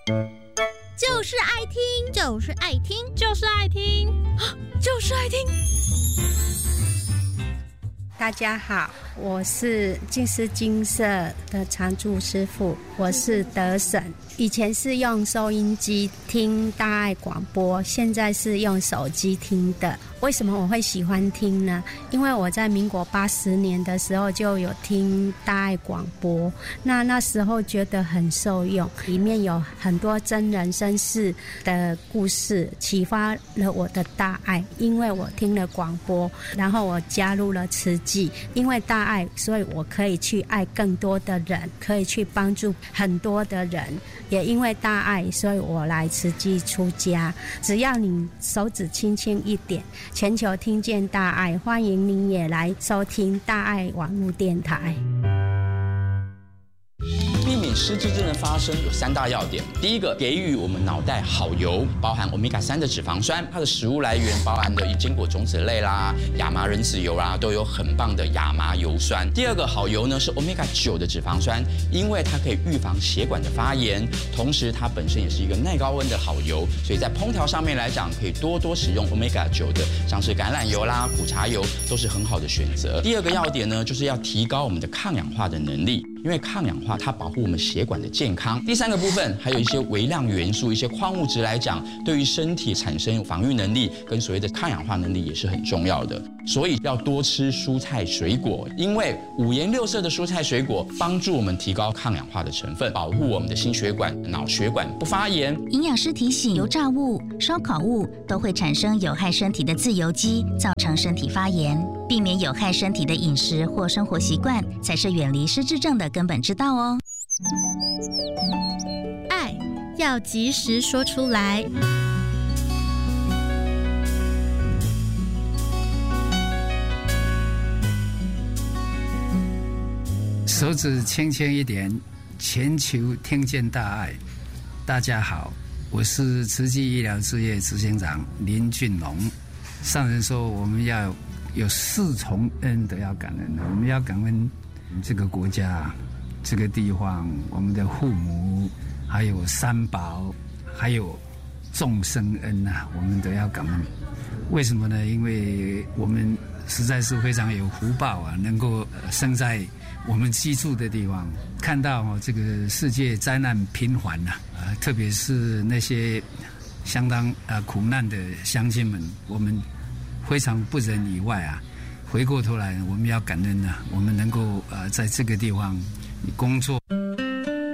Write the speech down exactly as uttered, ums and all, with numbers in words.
就是爱听， 就是爱听， 就是爱听， 就是爱听。 大家好，我是净思精舍的常驻师傅，我是德审。以前是用收音机听大爱广播，现在是用手机听的。为什么我会喜欢听呢？因为我在民国八十年的时候就有听大爱广播，那那时候觉得很受用，里面有很多真人真事的故事，启发了我的大爱。因为我听了广播，然后我加入了慈济，因为大爱，所以我可以去爱更多的人，可以去帮助很多的人。也因为大爱，所以我来慈济出家。只要你手指轻轻一点，全球听见大爱，欢迎你也来收听大爱网络电台。 避免失智症的发生有三大要点。第一个，给予我们脑袋好油，包含 欧米伽三 的脂肪酸，它的食物来源包含的坚果种子类啦、亚麻仁籽油啦，都有很棒的亚麻油酸。第二个好油呢是 欧米伽九 的脂肪酸，因为它可以预防血管的发炎，同时它本身也是一个耐高温的好油，所以在烹调上面来讲，可以多多使用 欧米伽九 的，像是橄榄油啦、苦茶油都是很好的选择。第二个要点呢，就是要提高我们的抗氧化的能力。因为抗氧化它保护我们血管的健康。第三个部分还有一些微量元素、一些矿物质来讲，对于身体产生防御能力跟所谓的抗氧化能力也是很重要的。所以要多吃蔬菜水果，因为五颜六色的蔬菜水果帮助我们提高抗氧化的成分，保护我们的心血管、脑血管不发炎。 营养师提醒，油炸物、烧烤物都会产生有害身体的自由基，造成身体发炎。避免有害身体的饮食或生活习惯，才是远离失智症的根本之道哦。 爱要及时说出来。 手指轻轻一点，全球听见大爱。大家好，我是慈济医疗事业执行长林俊龙。上人说我们要有四重恩都要感恩，我们要感恩这个国家、这个地方、我们的父母，还有三宝，还有众生恩啊，我们都要感恩。为什么呢？因为我们实在是非常有福报啊，能够生在我们居住的地方，看到哦这个世界灾难频繁呐，啊，特别是那些相当啊苦难的乡亲们，我们非常不忍以外啊，回过头来我们要感恩啊，我们能够呃在这个地方工作。